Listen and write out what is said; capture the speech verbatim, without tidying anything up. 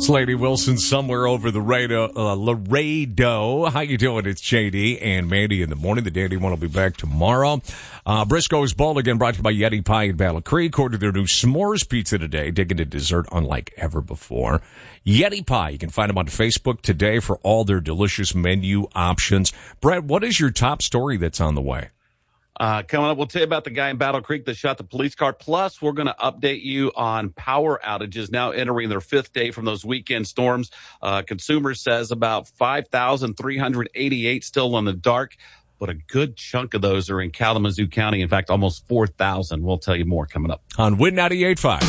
It's Lady Wilson somewhere over the radio, uh, Laredo. How you doing? It's J D and Mandy in the morning. The Dandy One will be back tomorrow. Uh, Briscoe's Bowl again brought to you by Yeti Pie in Battle Creek. Order their new s'mores pizza today. Dig into dessert unlike ever before. Yeti Pie. You can find them on Facebook today for all their delicious menu options. Brett, what is your top story that's on the way? Uh, coming up, we'll tell you about the guy in Battle Creek that shot the police car. Plus, we're going to update you on power outages now entering their fifth day from those weekend storms. Uh, Consumers says about five thousand three hundred eighty-eight still in the dark, but a good chunk of those are in Kalamazoo County. In fact, almost four thousand. We'll tell you more coming up on Win ninety-eight point five.